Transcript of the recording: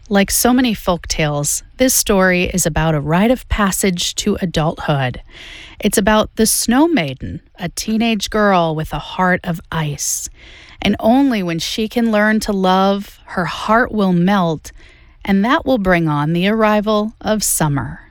Like so many folk tales, this story is about a rite of passage to adulthood. It's about the Snow Maiden, a teenage girl with a heart of ice. And only when she can learn to love, her heart will melt, and that will bring on the arrival of summer.